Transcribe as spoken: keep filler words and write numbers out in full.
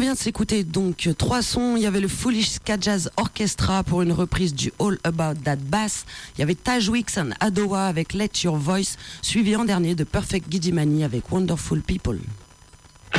vient de s'écouter donc trois sons. Il y avait le Foolish Ska Jazz Orchestra pour une reprise du All About That Bass. Il y avait Taj Weeks and Adowa avec Let Your Voice, suivi en dernier de Perfect Gidimani avec Wonderful People.